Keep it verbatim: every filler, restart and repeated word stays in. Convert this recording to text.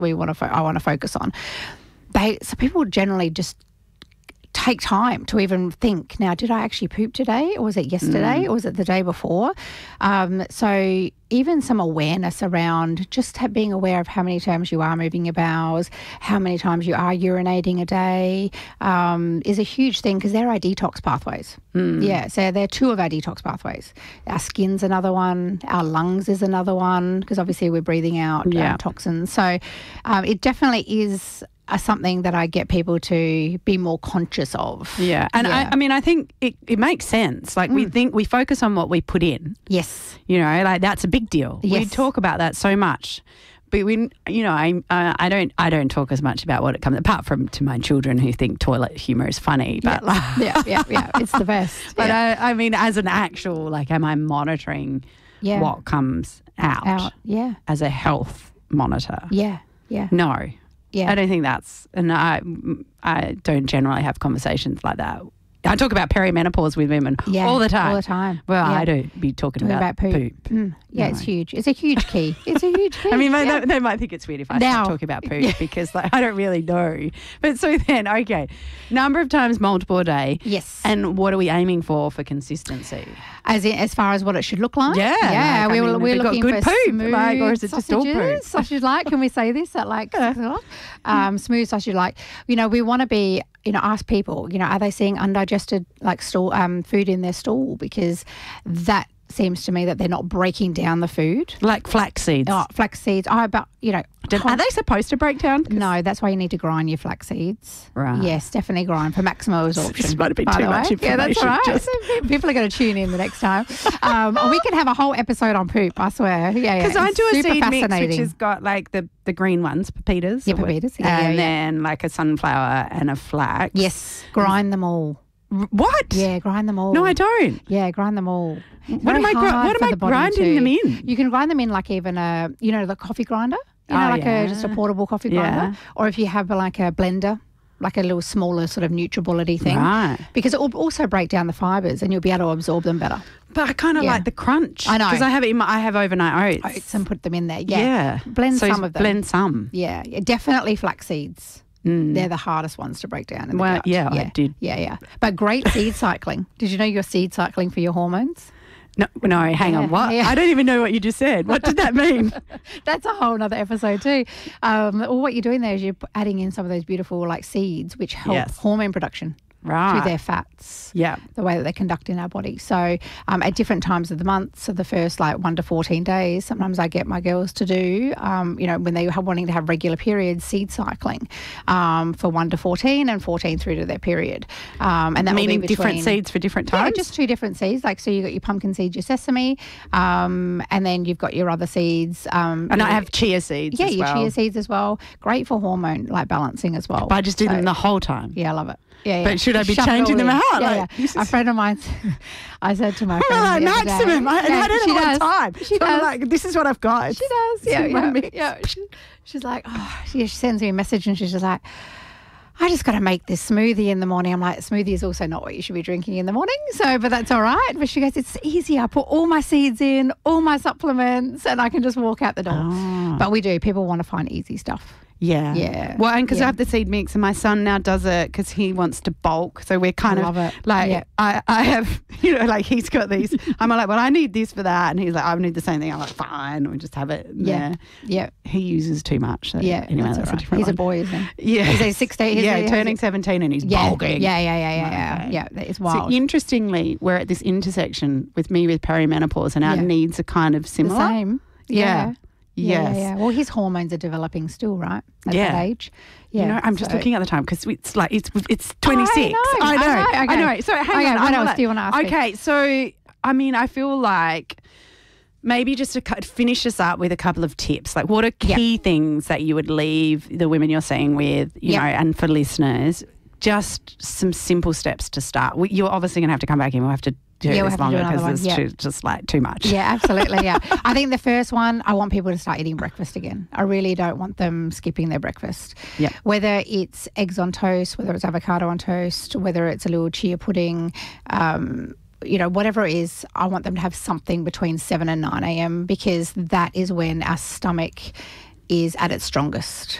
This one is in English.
we want to. Fo- I want to focus on. They so people generally just take time to even think, now, did I actually poop today, or was it yesterday, mm. or was it the day before? Um, so even some awareness around just ha- being aware of how many times you are moving your bowels, how many times you are urinating a day, um, is a huge thing, because they're our detox pathways. Mm. Yeah, so they're two of our detox pathways. Our skin's another one, our lungs is another one, because obviously we're breathing out yeah. uh, toxins. So um, it definitely is Uh, something that I get people to be more conscious of. Yeah. And yeah. I, I mean, I think it, it makes sense. Like mm. we think we focus on what we put in. Yes. You know, like that's a big deal. Yes. We talk about that so much. But we, you know, I, uh, I don't, I don't talk as much about what it comes. Apart from to my children who think toilet humour is funny, but yeah, like, yeah, yeah, yeah, it's the best. But yeah. I, I mean, as an actual, like, am I monitoring yeah. what comes out, out? Yeah, as a health monitor? Yeah, yeah. No, yeah. I don't think that's, and I, I don't generally have conversations like that. I talk about perimenopause with women yeah, all the time. All the time. Well, yeah. I don't be talking about, about, about poop. poop. Mm. Yeah, no. it's huge. It's a huge key. It's a huge key. I mean, yeah. they, they might think it's weird if I now. start talking about poop because like, I don't really know. But so then, okay, number of times multiple a day. Yes. And what are we aiming for for consistency? As in, as far as what it should look like? Yeah. Yeah. Like, we, I mean, we're have looking got good for poop, smooth like, or is it sausages, just all poop? sausage like. Can we say this at like six o'clock? Um, smooth sausage like. You know, we want to be, you know, ask people, you know, are they seeing undigested like stool, um, food in their stool? Because that seems to me that they're not breaking down the food. Like flax seeds. Oh, flax seeds. Oh, but, you know. Did, are they supposed to break down? No, that's why you need to grind your flax seeds. Right. Yes, definitely grind for maximum absorption. This might have been too much information. Yeah, that's right. Just... People are going to tune in the next time. Um, we can have a whole episode on poop, I swear. Yeah, yeah. Because I do a Super seed mix fascinating. which has got like the, the green ones, pepitas. Yeah, pepitas. Yeah, and yeah, then yeah. like a sunflower and a flax. Yes, grind them all. What? Yeah, grind them all. No, I don't. Yeah, grind them all. What am I, gr- what am I grinding to, them in? You can grind them in like even a, you know, the coffee grinder. You know, oh, like yeah. a just a portable coffee grinder. Yeah. Or if you have like a blender, like a little smaller sort of NutriBullet-y thing. Right. Because it will also break down the fibres and you'll be able to absorb them better. But I kind of Yeah. like the crunch. I know. Because I have it in my, I have overnight oats. Oats and put them in there. Yeah. Yeah. Blend so some of them. Blend some. Yeah. yeah. Definitely flax seeds. Mm. They're the hardest ones to break down in the Well, gut. yeah, yeah, I did. Yeah, yeah. But great seed cycling. Did you know you're seed cycling for your hormones? No, no, hang Yeah, on. What? yeah. I don't even know what you just said. What did that mean? That's a whole other episode too. Um, well, what you're doing there is you're adding in some of those beautiful like seeds which help Yes. hormone production Right. through their fats. Yeah. The way that they conduct in our body. So um, at different times of the month, so the first like one to fourteen days, sometimes I get my girls to do, um, you know, when they are wanting to have regular periods, seed cycling um, for one to fourteen and fourteen through to their period. Um, and that Meaning will be between, different seeds for different Yeah, times? just two different seeds. Like, so you've got your pumpkin seed, your sesame, um, and then you've got your other seeds. Um, And you I know, have chia seeds Yeah, as your well. chia seeds as well. Great for hormone like balancing as well. But I just do So- them the whole time. Yeah, I love it. Yeah, But yeah. should I be Shove it changing all them in. out? Yeah, Like, yeah. this A is- friend of mine, I said to my friend Well, like the other day- maximum. I, and Yeah, I don't she know does. what time. She so I'm does. like, this is what I've got. She does. It's Yeah, in my yeah. mix. yeah. She, she's like, oh, she, she sends me a message and she's just like, I just got to make this smoothie in the morning. I'm like, smoothie is also not what you should be drinking in the morning. So, but that's all right. But she goes, it's easy. I put all my seeds in, all my supplements, and I can just walk out the door. Oh. But we do. People want to find easy stuff. Yeah. Yeah. Well, and because Yeah. I have the seed mix and my son now does it because he wants to bulk. So we're kind I of love it. like, Yeah. I, I have, you know, like he's got these. I'm like, well, I need this for that. And he's like, I need the same thing. I'm like, fine. We just have it. Yeah. Yeah. Yeah. He uses too much. So Yeah. Anyway, that's that's, all a right. different He's one. a boy, isn't he? Yeah. Is he sixteen? Is yeah, he- turning seventeen and he's Yeah. bulking. Yeah, yeah, yeah, yeah, yeah. Okay. Yeah, that is wild. So interestingly, we're at this intersection with me with perimenopause and our Yeah. needs are kind of the similar. same. Yeah. Yeah, Yes. yeah, yeah. Well, his hormones are developing still, right? At Yeah. that age. Yeah. You know, I'm just so- looking at the time because it's like it's it's twenty-six. I know, I know. I know, I okay. know. So hang Okay, on. what I'm else like- do you wanna ask me? Okay, so I mean, I feel like maybe just to cut- finish us up with a couple of tips. Like, what are key things that you would leave the women you're seeing with, you Yep. know, and for listeners, just some simple steps to start. We, you're obviously going to have to come back in. We'll have to do Yeah, we'll this have to do longer another because one. it's Yeah. too, just like too much. Yeah, absolutely. Yeah. I think the first one, I want people to start eating breakfast again. I really don't want them skipping their breakfast. Yeah. Whether it's eggs on toast, whether it's avocado on toast, whether it's a little chia pudding, um, you know, whatever it is, I want them to have something between seven and nine a.m. because that is when our stomach is at its strongest.